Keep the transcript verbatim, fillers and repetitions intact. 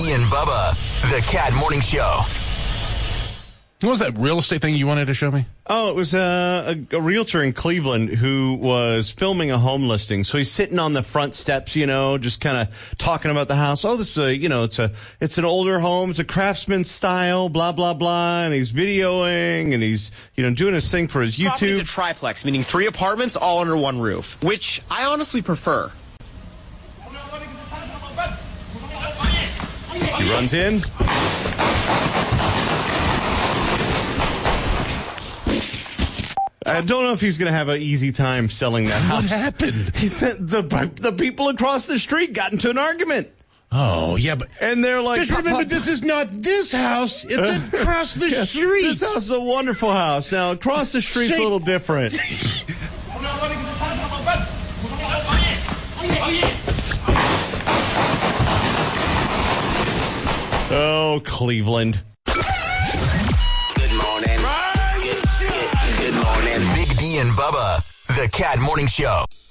D and Bubba, the Cat Morning Show. What was that real estate thing you wanted to show me? Oh, it was uh, a, a realtor in Cleveland who was filming a home listing. So he's sitting on the front steps, you know, just kind of talking about the house. Oh, this is a, you know, it's a, it's an older home. It's a craftsman style, blah, blah, blah. And he's videoing and he's, you know, doing his thing for his YouTube. Property's a triplex, meaning three apartments all under one roof, which I honestly prefer. He runs in. I don't know if he's going to have an easy time selling that house. What happened? He said the the people across the street got into an argument. Oh, yeah, but... And they're like... Just remember, this is not this house. It's across the yeah, street. This house is a wonderful house. Now, across the street's Shake. a little different. Oh, Cleveland. Good morning. Good, good, good morning. Big D and Bubba, the Cat Morning Show.